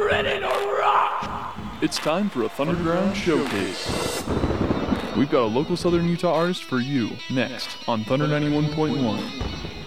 ready to rock! It's time for a Thunderground Showcase. We've got a local Southern Utah artist for you next on Thunder 91.1.